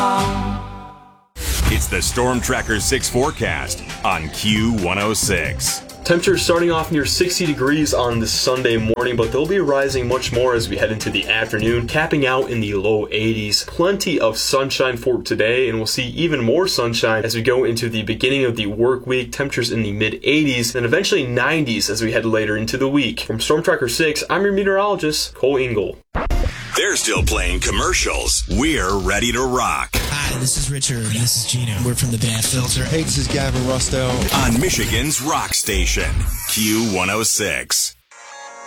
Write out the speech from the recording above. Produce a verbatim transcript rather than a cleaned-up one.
com. It's the Storm Tracker six forecast on Q one oh six. Temperatures starting off near sixty degrees on this Sunday morning, but they'll be rising much more as we head into the afternoon, capping out in the low eighties. Plenty of sunshine for today, and we'll see even more sunshine as we go into the beginning of the work week. Temperatures in the mid eighties, and eventually nineties as we head later into the week. From Storm Tracker six, I'm your meteorologist, Cole Engel. They're still playing commercials. We're ready to rock. Hi, this is Richard. This is Gino. We're from the band Filter. Hey, this is Gavin Rossdale. On Michigan's rock station, Q one oh six.